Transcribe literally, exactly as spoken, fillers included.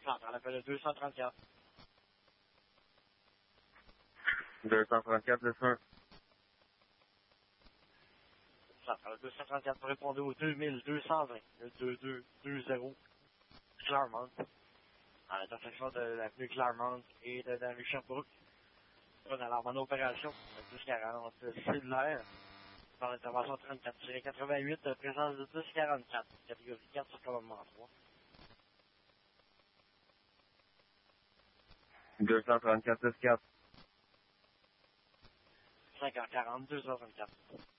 Central, appel de deux cent trente-quatre. deux cent trente-quatre, c'est ça. Central, deux cent trente-quatre, pour répondre au deux mille deux cent vingt, le deux deux deux zéro, Claremont, à l'intersection de l'avenue Claremont et de la rue Sherbrooke. On a l'arme en opération, dix quarante cellulaire, par l'intervention trente-quatre quatre-vingt-huit, présence de dix quarante-quatre, catégorie quatre sur commandement trois. deux cent trente-quatre, six quatre. cinq heures quarante, deux heures vingt-quatre.